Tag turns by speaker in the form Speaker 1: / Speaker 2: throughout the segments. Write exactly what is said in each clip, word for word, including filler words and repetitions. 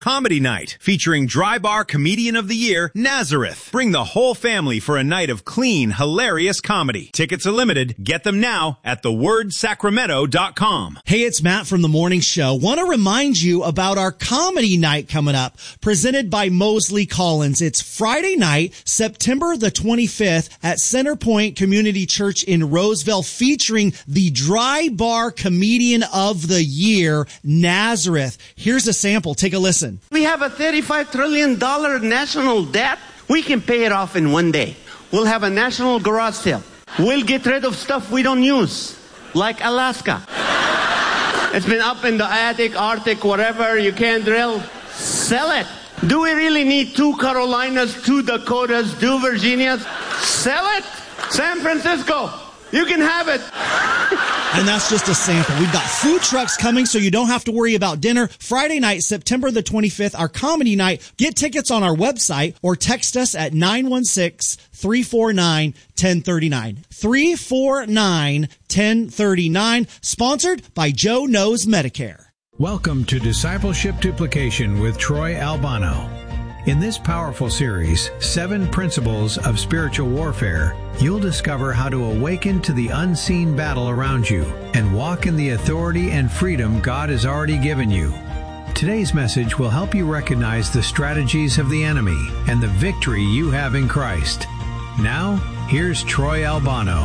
Speaker 1: Comedy Night, featuring Dry Bar Comedian of the Year, Nazareth. Bring the whole family for a night of clean, hilarious comedy. Tickets are limited. Get them now at the word sacramento dot com.
Speaker 2: Hey, it's Matt from The Morning Show. Want to remind you about our Comedy Night coming up, presented by Mosley Collins. It's Friday night, September the twenty-fifth at Centerpoint Community Church in Roseville, featuring the Dry Bar Comedian of the Year, Nazareth. Here's a sample. Take a listen.
Speaker 3: We have a thirty-five trillion dollars national debt. We can pay it off in one day. We'll have a national garage sale. We'll get rid of stuff we don't use, like Alaska. It's been up in the attic, Arctic, whatever. You can't drill. Sell it. Do we really need two Carolinas, two Dakotas, two Virginias? Sell it. San Francisco. You can have it.
Speaker 2: And that's just a sample. We've got food trucks coming, so you don't have to worry about dinner. Friday night, September the twenty-fifth, our comedy night. Get tickets on our website or text us at nine one six, three four nine, one zero three nine. three four nine, one zero three nine. Sponsored by Joe Knows Medicare.
Speaker 4: Welcome to Discipleship Duplication with Troy Albano. In this powerful series, Seven Principles of Spiritual Warfare, you'll discover how to awaken to the unseen battle around you and walk in the authority and freedom God has already given you. Today's message will help you recognize the strategies of the enemy and the victory you have in Christ. Now, here's Troy Albano.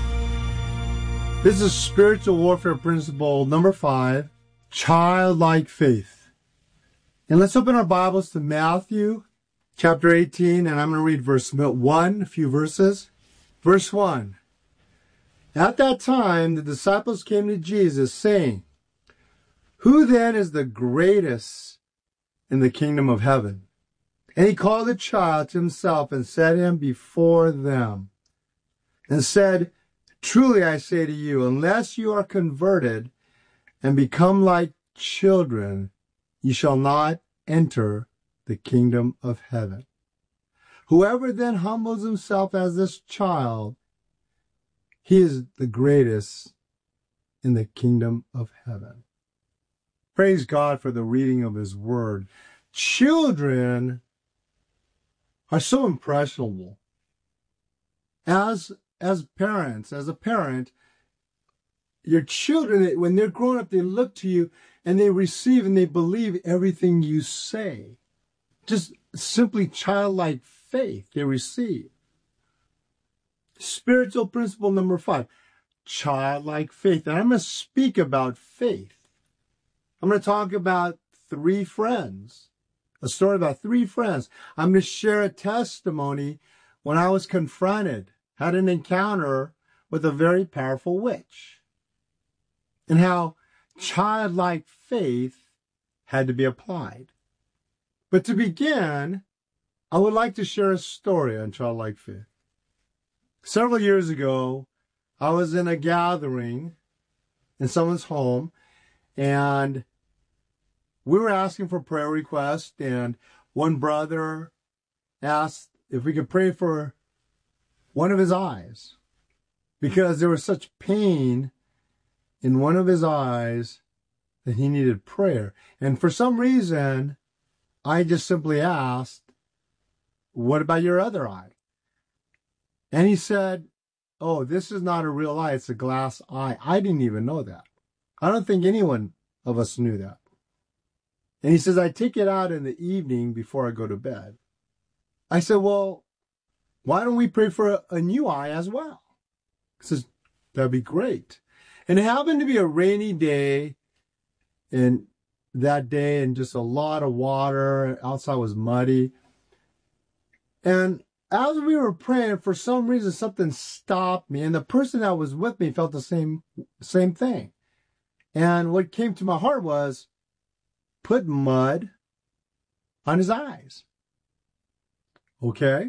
Speaker 5: This is Spiritual Warfare Principle number five, childlike faith. And let's open our Bibles to Matthew chapter eighteen, and I'm going to read verse one, a few verses. Verse one. At that time, the disciples came to Jesus, saying, "Who then is the greatest in the kingdom of heaven?" And he called the child to himself and set him before them, and said, "Truly I say to you, unless you are converted and become like children, you shall not enter the kingdom of heaven. Whoever then humbles himself as this child, he is the greatest in the kingdom of heaven." Praise God for the reading of his word. Children are so impressionable. As, as parents, as a parent, your children, when they're growing up, they look to you and they receive and they believe everything you say. Just simply childlike faith they receive. Spiritual principle number five, childlike faith. And I'm going to speak about faith. I'm going to talk about three friends, a story about three friends. I'm going to share a testimony when I was confronted, had an encounter with a very powerful witch, and how childlike faith had to be applied. But to begin, I would like to share a story on childlike faith. Several years ago, I was in a gathering in someone's home, and we were asking for prayer requests, and one brother asked if we could pray for one of his eyes, because there was such pain in one of his eyes that he needed prayer. And for some reason, I just simply asked, "What about your other eye?" And he said, "Oh, this is not a real eye, it's a glass eye." I didn't even know that. I don't think anyone of us knew that. And he says, "I take it out in the evening before I go to bed." I said, "Well, why don't we pray for a, a new eye as well?" He says, "That'd be great." And it happened to be a rainy day, and that day, and just a lot of water. Outside was muddy. And as we were praying, for some reason, something stopped me, and the person that was with me felt the same, same thing. And what came to my heart was, put mud on his eyes. Okay?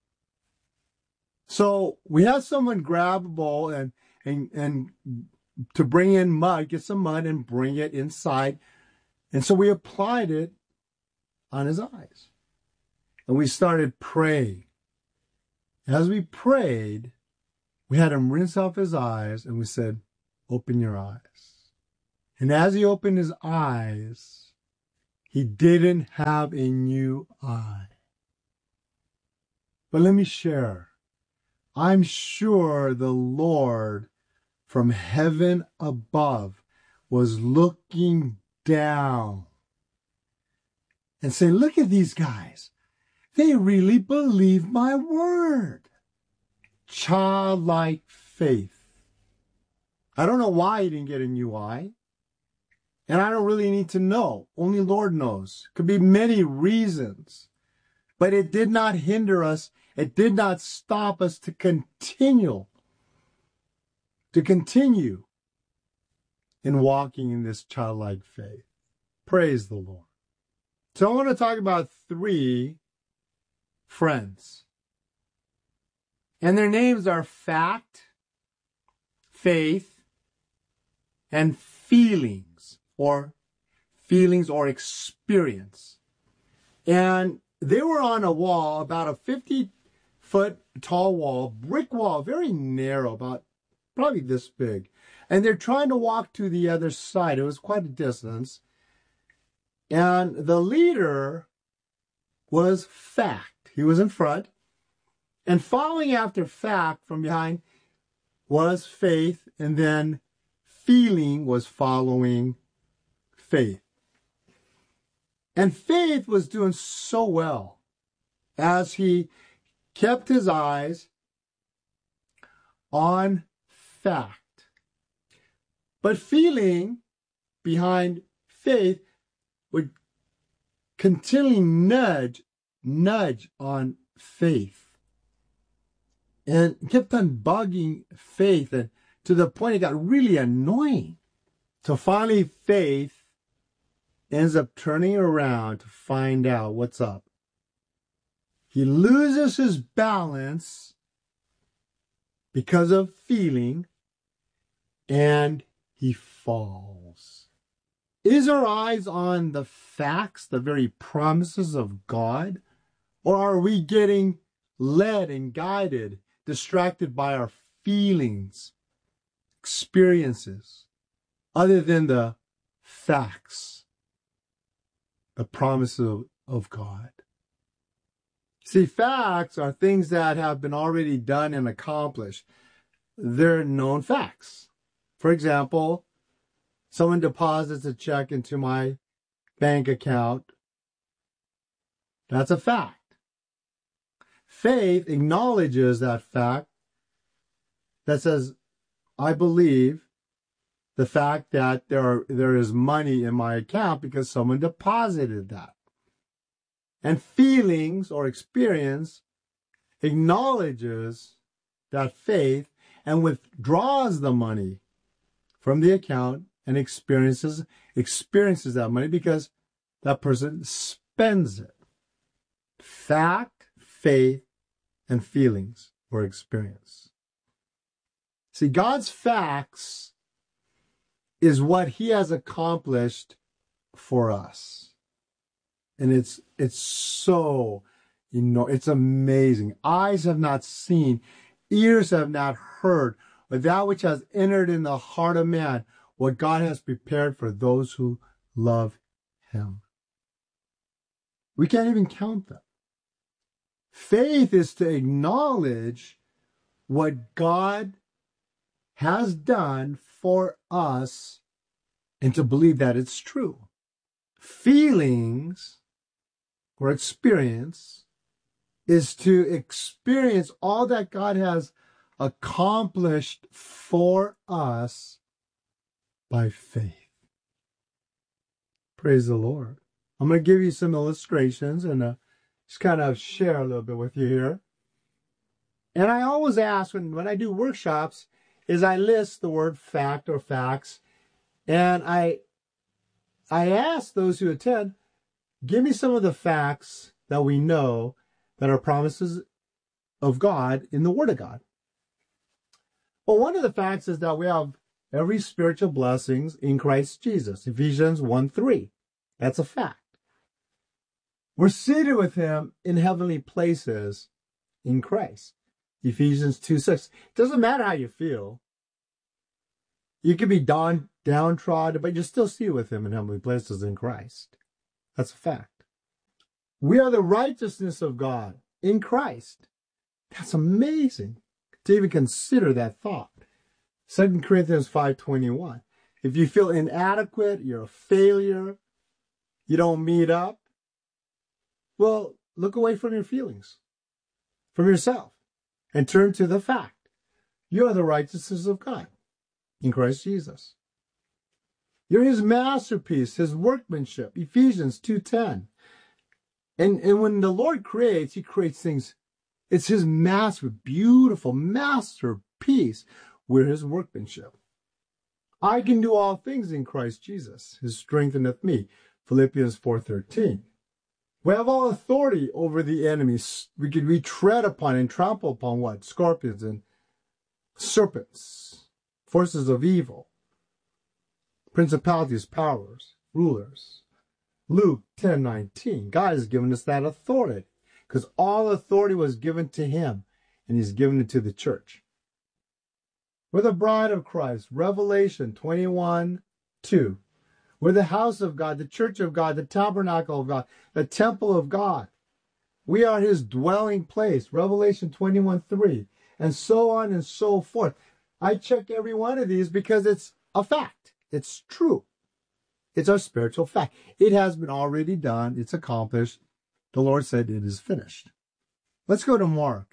Speaker 5: So we had someone grab a bowl and, and, and to bring in mud, get some mud and bring it inside. And so we applied it on his eyes. And we started praying. As we prayed, we had him rinse off his eyes, and we said, "Open your eyes." And as he opened his eyes, he didn't have a new eye. But let me share. I'm sure the Lord from heaven above was looking down and saying, look at these guys. They really believe my word. Childlike faith. I don't know why he didn't get a new eye. And I don't really need to know. Only Lord knows. Could be many reasons. But it did not hinder us. It did not stop us to continue. To continue in walking in this childlike faith. Praise the Lord. So I want to talk about three friends. And their names are fact, faith, and feelings, or feelings or experience. And they were on a wall, about a fifty foot tall wall, brick wall, very narrow, about probably this big. And they're trying to walk to the other side. It was quite a distance. And the leader was fact. He was in front. And following after fact from behind was faith, and then feeling was following faith. And faith was doing so well as he kept his eyes on fact. But feeling behind faith would continually nudge, nudge on faith. And kept on bugging faith, and to the point it got really annoying. So finally, faith ends up turning around to find out what's up. He loses his balance because of feeling, and he falls. Is our eyes on the facts, the very promises of God? Or are we getting led and guided, distracted by our feelings, experiences, other than the facts, the promises of, of God? See, facts are things that have been already done and accomplished. They're known facts. For example, someone deposits a check into my bank account. That's a fact. Faith acknowledges that fact, that says, I believe the fact that there are, there is money in my account because someone deposited that. And feelings or experience acknowledges that faith and withdraws the money from the account and experiences experiences that money because that person spends it. Fact, faith, and feelings or experience. See, God's facts is what he has accomplished for us. And it's it's so, you know, it's amazing. Eyes have not seen, ears have not heard, but that which has entered in the heart of man, what God has prepared for those who love him. We can't even count them. Faith is to acknowledge what God has done for us and to believe that it's true. Feelings or experience is to experience all that God has accomplished for us by faith. Praise the Lord. I'm going to give you some illustrations and uh, just kind of share a little bit with you here. And I always ask when, when I do workshops is I list the word fact or facts. And I, I ask those who attend, give me some of the facts that we know that are promises of God in the Word of God. Well, one of the facts is that we have every spiritual blessings in Christ Jesus. Ephesians one three. That's a fact. We're seated with him in heavenly places in Christ. Ephesians two six. It doesn't matter how you feel. You can be down, downtrodden, but you're still seated with him in heavenly places in Christ. That's a fact. We are the righteousness of God in Christ. That's amazing to even consider that thought. Second Corinthians five twenty-one. If you feel inadequate, you're a failure, you don't meet up, well, look away from your feelings, from yourself, and turn to the fact. You are the righteousness of God in Christ Jesus. You're his masterpiece, his workmanship, Ephesians two ten. And, and when the Lord creates, he creates things. It's his master, beautiful masterpiece. We're his workmanship. I can do all things in Christ Jesus, who strengtheneth me. Philippians four thirteen. We have all authority over the enemies. We can we tread upon and trample upon what? Scorpions and serpents, forces of evil, principalities, powers, rulers. Luke ten nineteen. God has given us that authority because all authority was given to him, and he's given it to the church. We're the bride of Christ. Revelation twenty-one two. We're the house of God, the church of God, the tabernacle of God, the temple of God. We are his dwelling place. Revelation twenty-one three. And so on and so forth. I check every one of these because it's a fact. It's true. It's our spiritual fact. It has been already done. It's accomplished. The Lord said it is finished. Let's go to Mark.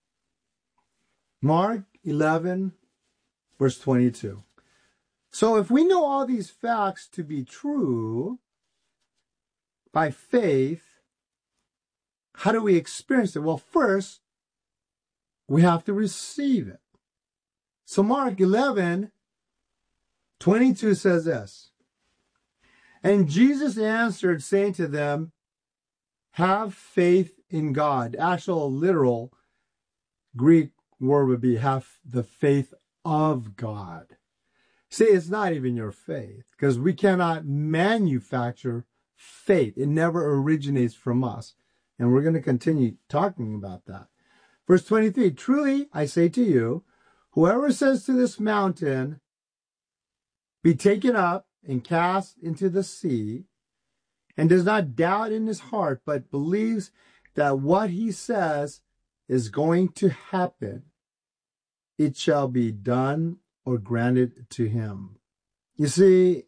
Speaker 5: Mark eleven, verse twenty-two. So if we know all these facts to be true by faith, how do we experience it? Well, first, we have to receive it. So Mark eleven, twenty-two says this. And Jesus answered, saying to them, have faith in God. Actual literal Greek word would be have the faith of God. See, it's not even your faith, because we cannot manufacture faith. It never originates from us. And we're going to continue talking about that. Verse twenty-three, truly I say to you, whoever says to this mountain, be taken up and cast into the sea, and does not doubt in his heart, but believes that what he says is going to happen, it shall be done or granted to him. You see,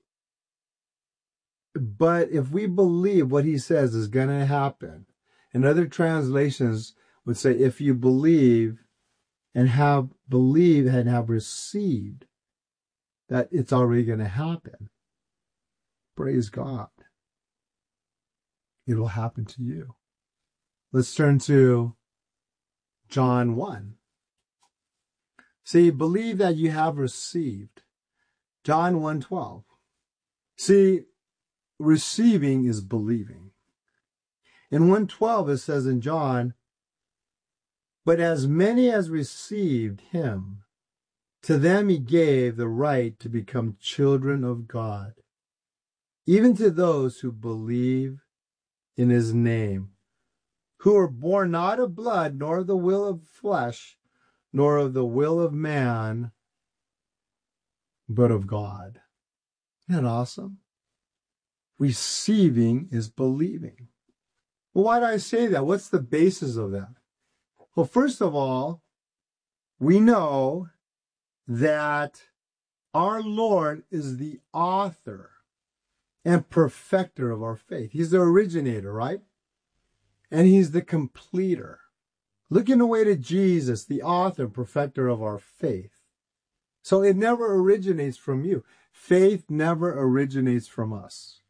Speaker 5: but if we believe what he says is going to happen, and other translations would say, if you believe and have believed and have received that it's already going to happen, praise God. It will happen to you. Let's turn to John one. See, believe that you have received. John one twelve. See, receiving is believing. In one twelve it says in John, but as many as received him, to them he gave the right to become children of God, even to those who believe in his name, who were born not of blood, nor of the will of flesh, nor of the will of man, but of God. Isn't that awesome? Receiving is believing. Well, why do I say that? What's the basis of that? Well, first of all, we know that our Lord is the author and perfecter of our faith. He's the originator, right? And he's the completer. Looking away to Jesus, the author and perfecter of our faith. So it never originates from you. Faith never originates from us.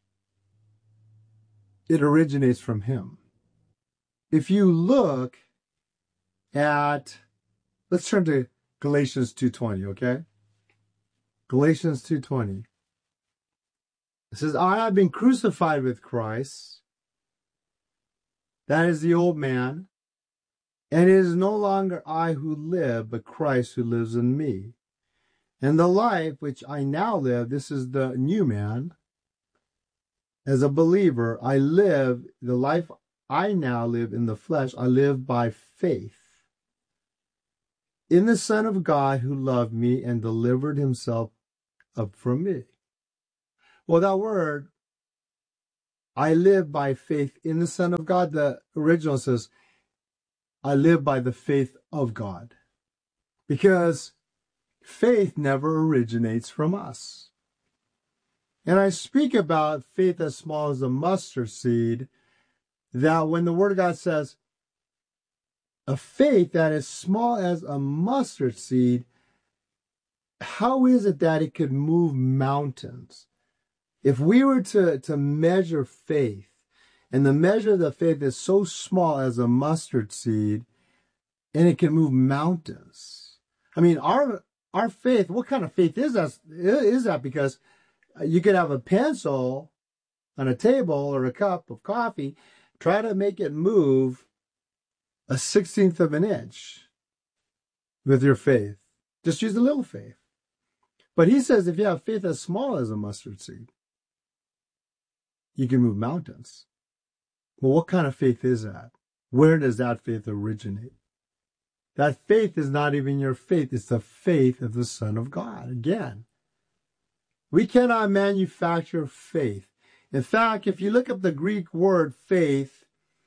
Speaker 5: It originates from him. If you look at, let's turn to Galatians two twenty, okay? Galatians two twenty. It says, I have been crucified with Christ. That is the old man. And it is no longer I who live, but Christ who lives in me. And the life which I now live, this is the new man. As a believer, I live, the life I now live in the flesh, I live by faith in the Son of God who loved me and delivered himself up from me. Well, that word, I live by faith in the Son of God. The original says, I live by the faith of God. Because faith never originates from us. And I speak about faith as small as a mustard seed, that when the Word of God says, a faith that is small as a mustard seed, how is it that it could move mountains? If we were to, to measure faith, and the measure of the faith is so small as a mustard seed, and it can move mountains. I mean, our our faith, what kind of faith is that? Is that because you could have a pencil on a table or a cup of coffee, try to make it move a sixteenth of an inch with your faith. Just use a little faith. But he says if you have faith as small as a mustard seed, you can move mountains. Well, what kind of faith is that? Where does that faith originate? That faith is not even your faith. It's the faith of the Son of God. Again, we cannot manufacture faith. In fact, if you look up the Greek word faith,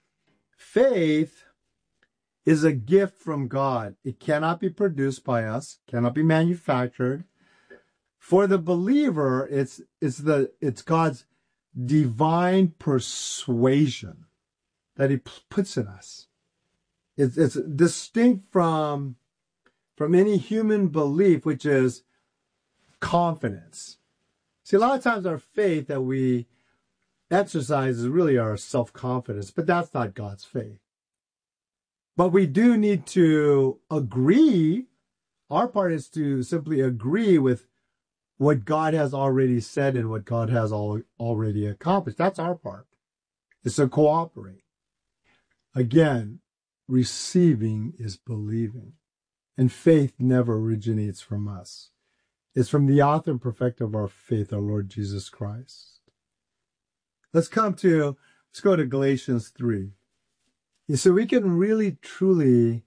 Speaker 5: faith is a gift from God. It cannot be produced by us, cannot be manufactured. For the believer, it's it's the it's God's divine persuasion that he puts in us. It's, it's distinct from, from any human belief, which is confidence. See, a lot of times our faith that we exercise is really our self-confidence, but that's not God's faith. But we do need to agree. Our part is to simply agree with what God has already said and what God has al- already accomplished. That's our part. It's to cooperate. Again, receiving is believing. And faith never originates from us. It's from the author and perfecter of our faith, our Lord Jesus Christ. Let's come to, let's go to Galatians three. You see, we can really, truly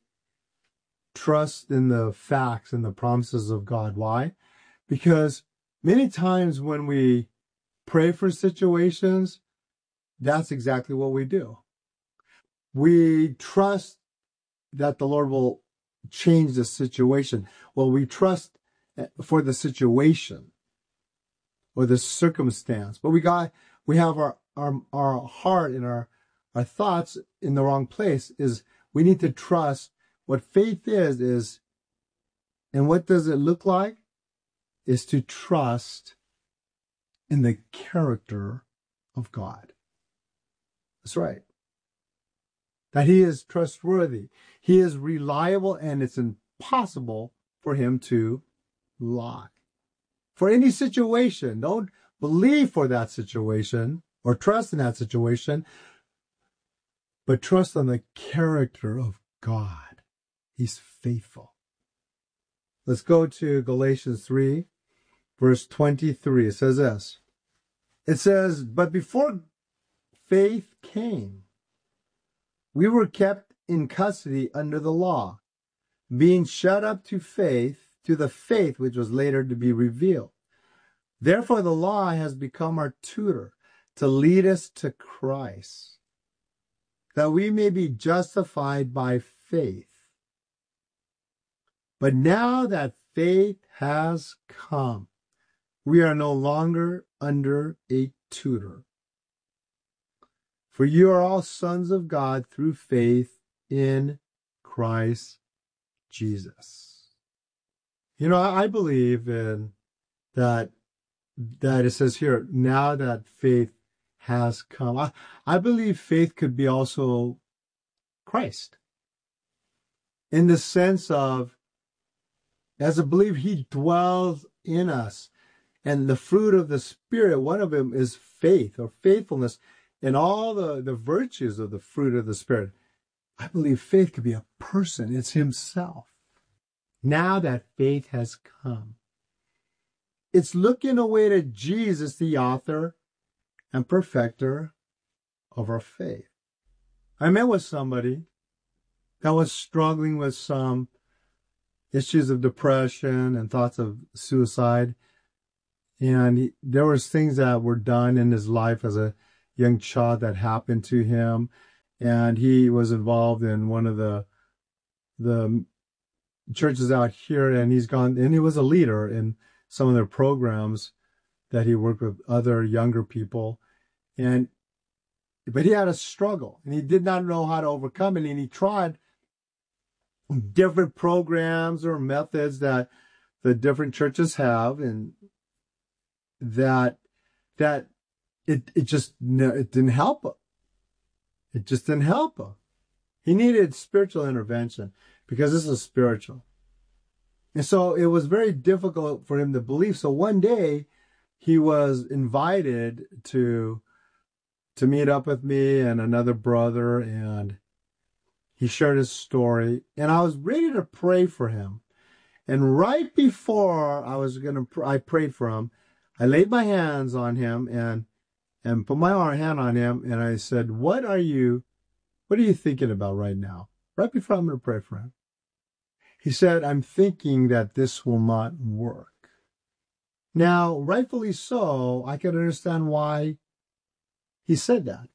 Speaker 5: trust in the facts and the promises of God. Why? Because many times when we pray for situations, that's exactly what we do. We trust that the Lord will change the situation. Well, we trust for the situation or the circumstance, but we got, we have our, our, our heart and our, our thoughts in the wrong place. Is we need to trust what faith is, is, and what does it look like? Is to trust in the character of God. That's right. That he is trustworthy. He is reliable, and it's impossible for him to lie. For any situation, don't believe for that situation or trust in that situation, but trust on the character of God. He's faithful. Let's go to Galatians three, verse twenty-three. It says this. It says, but before faith came, we were kept in custody under the law, being shut up to faith, to the faith which was later to be revealed. Therefore, the law has become our tutor to lead us to Christ, that we may be justified by faith. But now that faith has come, we are no longer under a tutor. For you are all sons of God through faith in Christ Jesus. You know, I believe in that, that it says here, now that faith has come. I, I believe faith could be also Christ. In the sense of, as a believer, he dwells in us. And the fruit of the Spirit, one of them is faith or faithfulness. And all the, the virtues of the fruit of the Spirit. I believe faith could be a person. It's himself. Now that faith has come, it's looking away to Jesus, the author and perfecter of our faith. I met with somebody that was struggling with some issues of depression and thoughts of suicide. And he, there was things that were done in his life as a young child that happened to him. And he was involved in one of the the churches out here, and he's gone, and he was a leader in some of their programs that he worked with other younger people. And but he had a struggle, and he did not know how to overcome it, and he tried different programs or methods that the different churches have, and that that it it just it didn't help him. It just didn't help him. He needed spiritual intervention because this is spiritual. And so it was very difficult for him to believe. So one day he was invited to to meet up with me and another brother, and he shared his story, and I was ready to pray for him. And right before I was going to, I prayed for him, I laid my hands on him and, and put my hand on him. And I said, what are you, what are you thinking about right now? Right before I'm going to pray for him. He said, I'm thinking that this will not work. Now, rightfully so, I can understand why he said that.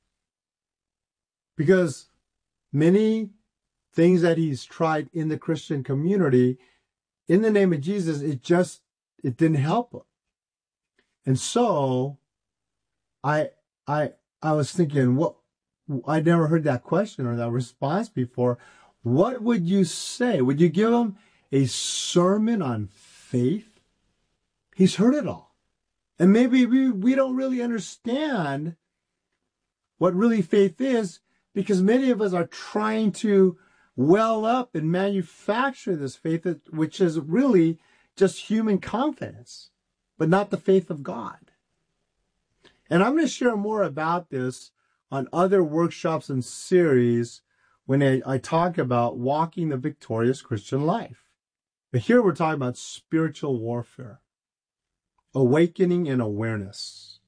Speaker 5: Because many things that he's tried in the Christian community, in the name of Jesus, it just, it didn't help him. And so, I, I, I was thinking, what, I never heard that question or that response before. What would you say? Would you give him a sermon on faith? He's heard it all. And maybe we, we don't really understand what really faith is, because many of us are trying to well up and manufacture this faith, which is really just human confidence, but not the faith of God. And I'm going to share more about this on other workshops and series when I, I talk about walking the victorious Christian life. But here we're talking about spiritual warfare, awakening and awareness,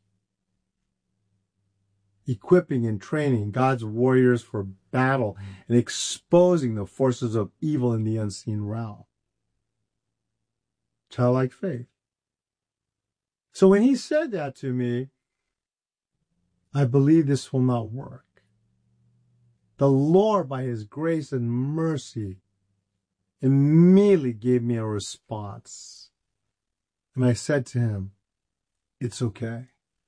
Speaker 5: equipping and training God's warriors for battle, and exposing the forces of evil in the unseen realm. Childlike faith. So when he said that to me, I believe this will not work. The Lord, by his grace and mercy, immediately gave me a response. And I said to him, it's okay.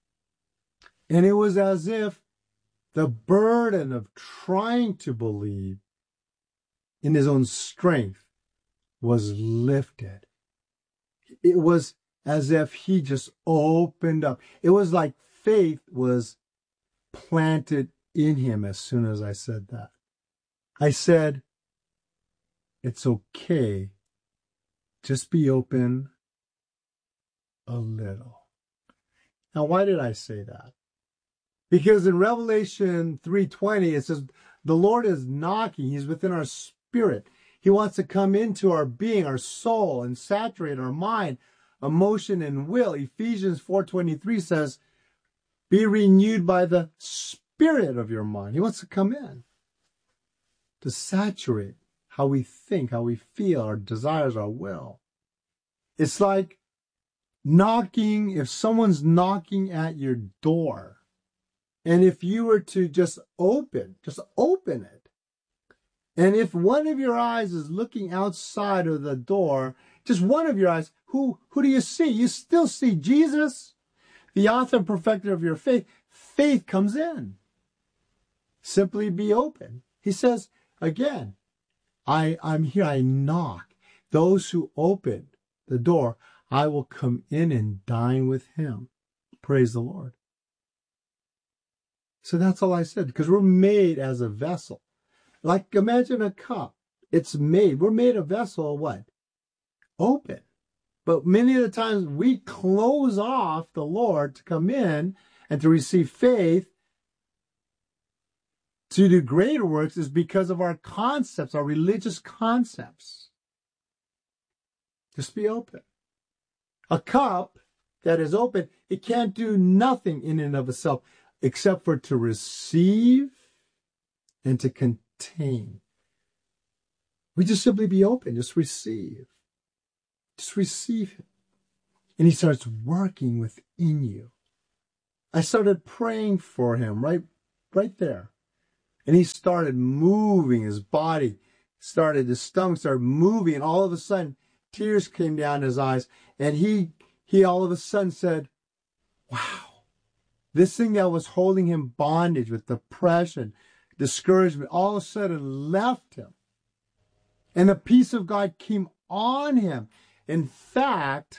Speaker 5: And it was as if the burden of trying to believe in his own strength was lifted. It was as if he just opened up. It was like faith was planted in him as soon as I said that. I said, it's okay. Just be open a little. Now, why did I say that? Because in Revelation three twenty, it says, the Lord is knocking. He's within our spirit. He wants to come into our being, our soul, and saturate our mind, emotion, and will. Ephesians four twenty-three says, be renewed by the spirit of your mind. He wants to come in to saturate how we think, how we feel, our desires, our will. It's like knocking, if someone's knocking at your door, and if you were to just open, just open it, and if one of your eyes is looking outside of the door, just one of your eyes, who, who do you see? You still see Jesus, the author and perfecter of your faith. Faith comes in. Simply be open. He says, again, I, I'm here, I knock. Those who open the door, I will come in and dine with him. Praise the Lord. So that's all I said, because we're made as a vessel. Like, imagine a cup. It's made. We're made a vessel, what? Open. But many of the times we close off the Lord to come in and to receive faith, to do greater works, is because of our concepts, our religious concepts. Just be open. A cup that is open, it can't do nothing in and of itself except for to receive and to contain. We just simply be open, just receive. Just receive him. And he starts working within you. I started praying for him right, right there. And he started moving, his body started, his stomach started moving, and all of a sudden, tears came down his eyes, and he, he all of a sudden said, wow, this thing that was holding him bondage with depression, discouragement, all of a sudden left him. And the peace of God came on him. In fact,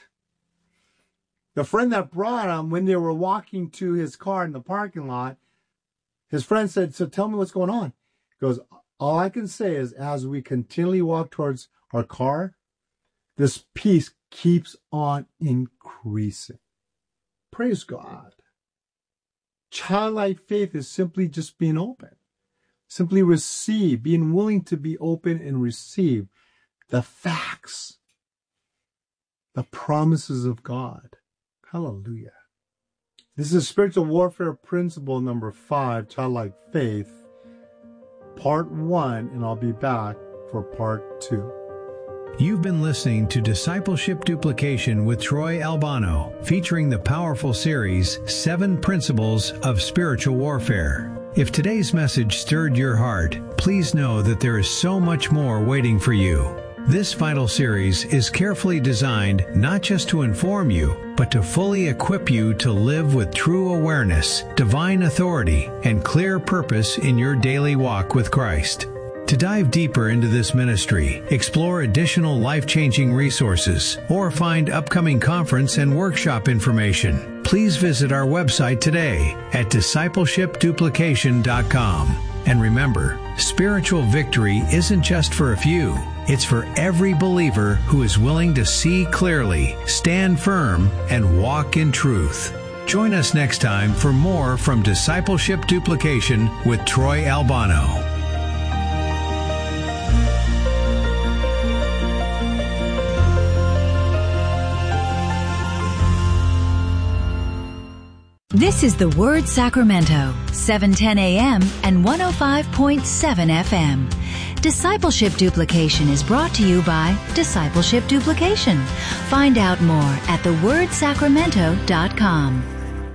Speaker 5: the friend that brought him, when they were walking to his car in the parking lot, his friend said, so tell me what's going on. He goes, all I can say is as we continually walk towards our car, this peace keeps on increasing. Praise God. Childlike faith is simply just being open. Simply receive, being willing to be open and receive the facts, the promises of God. Hallelujah. This is spiritual warfare principle number five, childlike faith, part one, and I'll be back for part two.
Speaker 4: You've been listening to Discipleship Duplication with Troy Albano, featuring the powerful series, Seven Principles of Spiritual Warfare. If today's message stirred your heart, please know that there is so much more waiting for you. This vital series is carefully designed not just to inform you, but to fully equip you to live with true awareness, divine authority, and clear purpose in your daily walk with Christ. To dive deeper into this ministry, explore additional life-changing resources, or find upcoming conference and workshop information, please visit our website today at discipleship duplication dot com. And remember, spiritual victory isn't just for a few. It's for every believer who is willing to see clearly, stand firm, and walk in truth. Join us next time for more from Discipleship Duplication with Troy Albano.
Speaker 6: This is The Word Sacramento, seven ten a.m. and one oh five point seven F M. Discipleship Duplication is brought to you by Discipleship Duplication. Find out more at the word sacramento dot com.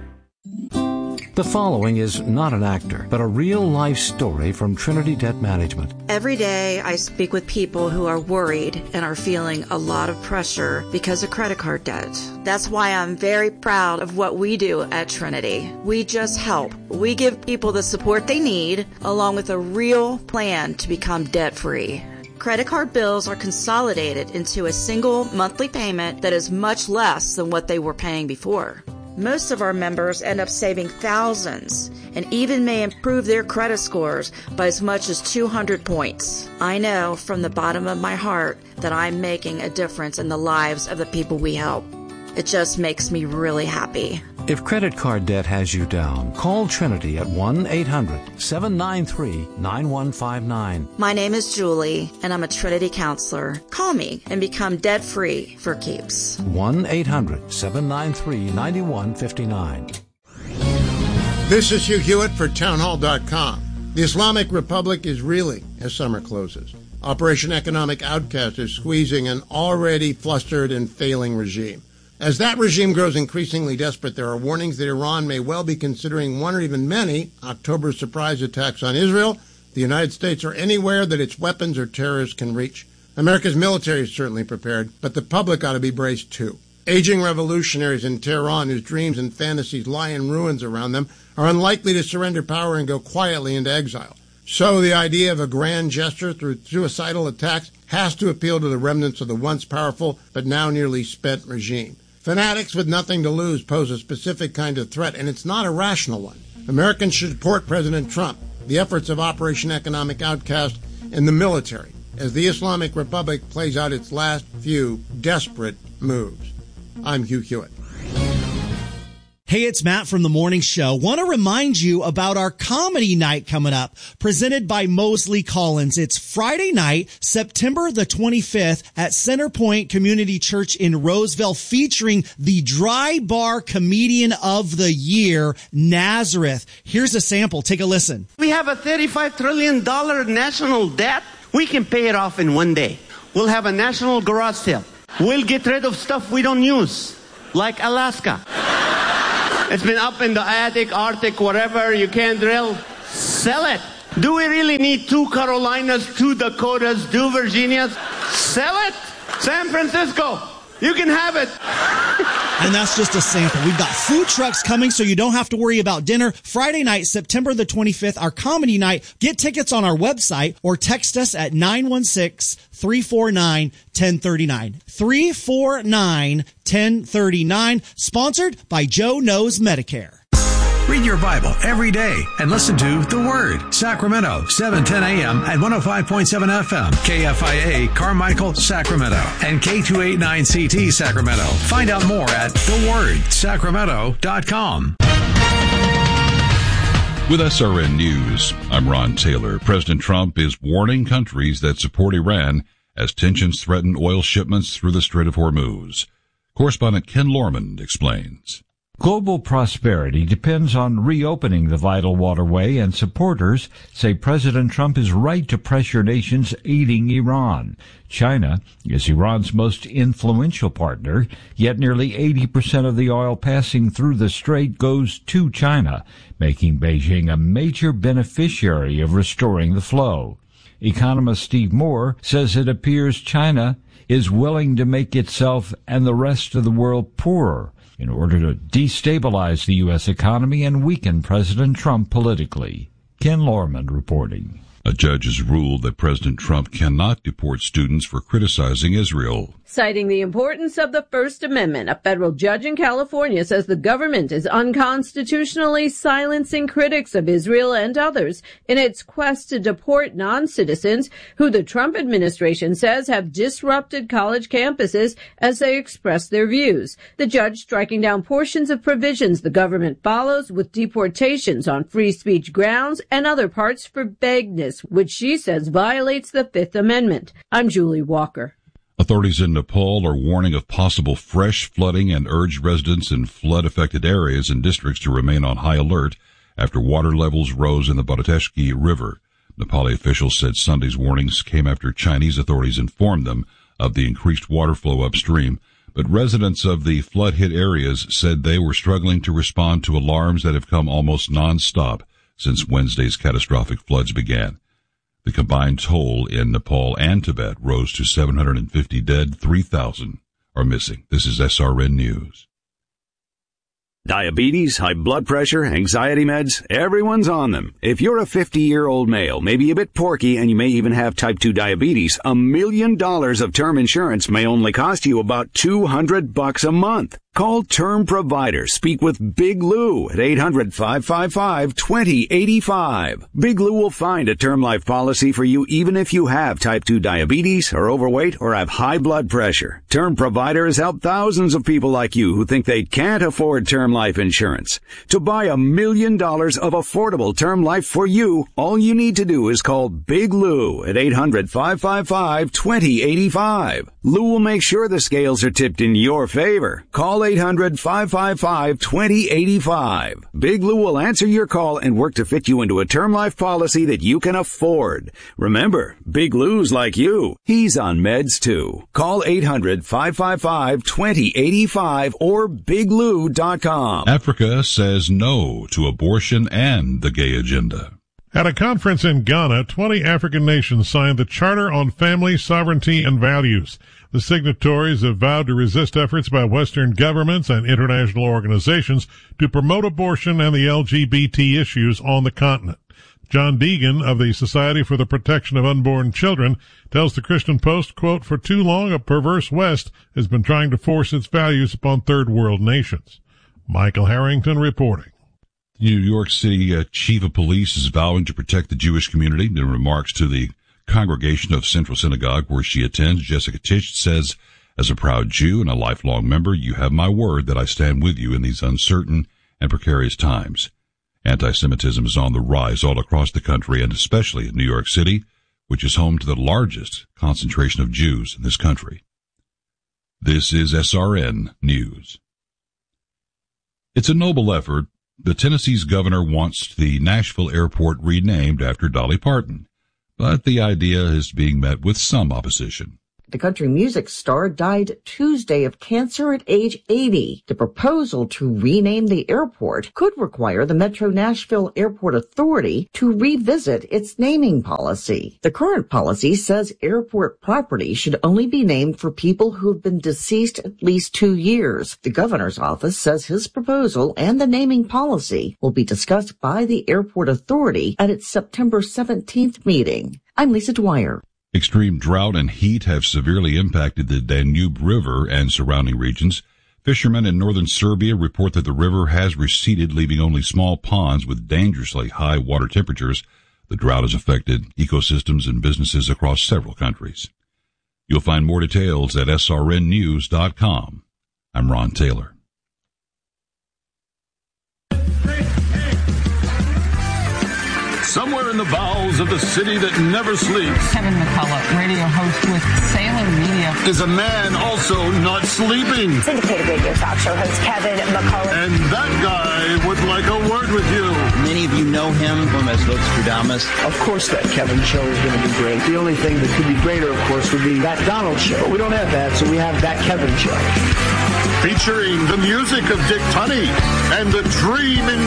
Speaker 7: The following is not an actor, but a real-life story from Trinity Debt Management.
Speaker 8: Every day I speak with people who are worried and are feeling a lot of pressure because of credit card debt. That's why I'm very proud of what we do at Trinity. We just help. We give people the support they need, along with a real plan to become debt-free. Credit card bills are consolidated into a single monthly payment that is much less than what they were paying before. Most of our members end up saving thousands and even may improve their credit scores by as much as two hundred points. I know from the bottom of my heart that I'm making a difference in the lives of the people we help. It just makes me really happy.
Speaker 7: If credit card debt has you down, call Trinity at one eight hundred seven nine three nine one five nine.
Speaker 8: My name is Julie, and I'm a Trinity counselor. Call me and become debt-free for keeps.
Speaker 7: one eight hundred seven nine three nine one five nine.
Speaker 9: This is Hugh Hewitt for townhall dot com. The Islamic Republic is reeling as summer closes. Operation Economic Outcast is squeezing an already flustered and failing regime. As that regime grows increasingly desperate, there are warnings that Iran may well be considering one or even many October surprise attacks on Israel, the United States, or anywhere that its weapons or terrorists can reach. America's military is certainly prepared, but the public ought to be braced too. Aging revolutionaries in Tehran, whose dreams and fantasies lie in ruins around them, are unlikely to surrender power and go quietly into exile. So the idea of a grand gesture through suicidal attacks has to appeal to the remnants of the once powerful but now nearly spent regime. Fanatics with nothing to lose pose a specific kind of threat, and it's not a rational one. Americans should support President Trump, the efforts of Operation Economic Outcast, and the military as the Islamic Republic plays out its last few desperate moves. I'm Hugh Hewitt.
Speaker 2: Hey, it's Matt from The Morning Show. Want to remind you about our comedy night coming up, presented by Mosley Collins. It's Friday night, September the twenty-fifth at Centerpoint Community Church in Roseville, featuring the Dry Bar Comedian of the Year, Nazareth. Here's a sample. Take a listen.
Speaker 3: We have a thirty-five trillion dollars national debt. We can pay it off in one day. We'll have a national garage sale. We'll get rid of stuff we don't use, like Alaska. It's been up in the attic, Arctic, whatever. You can't drill. Sell it. Do we really need two Carolinas, two Dakotas, two Virginias? Sell it. San Francisco. You can have it.
Speaker 2: And that's just a sample. We've got food trucks coming, so you don't have to worry about dinner. Friday night, September the twenty-fifth, our comedy night. Get tickets on our website or text us at nine one six, three four nine, one zero three nine. three four nine, one zero three nine. Sponsored by Joe Knows Medicare.
Speaker 4: Read your Bible every day and listen to The Word. Sacramento, seven ten a.m. at one oh five point seven F M. K F I A, Carmichael, Sacramento. And K two eighty-nine C T, Sacramento. Find out more at the word sacramento dot com.
Speaker 10: With S R N News, I'm Ron Taylor. President Trump is warning countries that support Iran as tensions threaten oil shipments through the Strait of Hormuz. Correspondent Ken Lorman explains.
Speaker 11: Global prosperity depends on reopening the vital waterway, and supporters say President Trump is right to pressure nations aiding Iran. China is Iran's most influential partner, yet nearly eighty percent of the oil passing through the strait goes to China, making Beijing a major beneficiary of restoring the flow. Economist Steve Moore says it appears China is willing to make itself and the rest of the world poorer in order to destabilize the U S economy and weaken President Trump politically. Ken Lorman reporting.
Speaker 10: A judge has ruled that President Trump cannot deport students for criticizing Israel.
Speaker 12: Citing the importance of the First Amendment, a federal judge in California says the government is unconstitutionally silencing critics of Israel and others in its quest to deport non-citizens who the Trump administration says have disrupted college campuses as they express their views. The judge striking down portions of provisions the government follows with deportations on free speech grounds and other parts for vagueness, which she says violates the Fifth Amendment. I'm Julie Walker.
Speaker 10: Authorities in Nepal are warning of possible fresh flooding and urge residents in flood-affected areas and districts to remain on high alert after water levels rose in the Bharateshki River. Nepali officials said Sunday's warnings came after Chinese authorities informed them of the increased water flow upstream, but residents of the flood-hit areas said they were struggling to respond to alarms that have come almost non-stop since Wednesday's catastrophic floods began. The combined toll in Nepal and Tibet rose to seven hundred fifty dead, three thousand are missing. This is S R N News.
Speaker 13: Diabetes, high blood pressure, anxiety meds, everyone's on them. If you're a fifty-year-old male, maybe a bit porky, and you may even have type two diabetes, a million dollars of term insurance may only cost you about two hundred bucks a month. Call Term Provider. Speak with Big Lou at eight hundred, five five five, two zero eight five. Big Lou will find a term life policy for you even if you have type two diabetes, are overweight, or have high blood pressure. Term Provider has helped thousands of people like you who think they can't afford term life insurance. To buy a million dollars of affordable term life for you, all you need to do is call Big Lou at eight hundred, five five five, two zero eight five. Lou will make sure the scales are tipped in your favor. Call eight hundred, five five five, two zero eight five. Big Lou will answer your call and work to fit you into a term life policy that you can afford. Remember, Big Lou's like you. He's on meds too. Call eight hundred, five five five, two zero eight five or big lou dot com.
Speaker 10: Africa says no to abortion and the gay agenda.
Speaker 14: At a conference in Ghana, twenty African nations signed the Charter on Family, Sovereignty, and Values. The signatories have vowed to resist efforts by Western governments and international organizations to promote abortion and the L G B T issues on the continent. John Deegan of the Society for the Protection of Unborn Children tells the Christian Post, quote, "For too long, a perverse West has been trying to force its values upon third world nations." Michael Harrington reporting.
Speaker 10: New York City uh, Chief of Police is vowing to protect the Jewish community. In remarks to the congregation of Central Synagogue where she attends, Jessica Tisch says, "As a proud Jew and a lifelong member, you have my word that I stand with you in these uncertain and precarious times." Anti-Semitism is on the rise all across the country and especially in New York City, which is home to the largest concentration of Jews in this country. This is S R N News. It's a noble effort. The Tennessee's governor wants the Nashville airport renamed after Dolly Parton, but the idea is being met with some opposition.
Speaker 15: The country music star died Tuesday of cancer at age eighty. The proposal to rename the airport could require the Metro Nashville Airport Authority to revisit its naming policy. The current policy says airport property should only be named for people who have been deceased at least two years. The governor's office says his proposal and the naming policy will be discussed by the airport authority at its September seventeenth meeting. I'm Lisa Dwyer.
Speaker 10: Extreme drought and heat have severely impacted the Danube River and surrounding regions. Fishermen in northern Serbia report that the river has receded, leaving only small ponds with dangerously high water temperatures. The drought has affected ecosystems and businesses across several countries. You'll find more details at S R N news dot com. I'm Ron Taylor.
Speaker 16: Somewhere in the bowels of the city that never sleeps,
Speaker 17: Kevin McCullough, radio host with Sailor Media,
Speaker 16: is a man also not sleeping.
Speaker 18: Syndicated radio talk show host Kevin McCullough.
Speaker 16: And that guy would like a word with you.
Speaker 19: Many of you know him from as Nostradamus.
Speaker 20: Of course that Kevin show is going to be great. The only thing that could be greater, of course, would be that Donald show. But we don't have that, so we have that Kevin show.
Speaker 16: Featuring the music of Dick Tunney and the dream in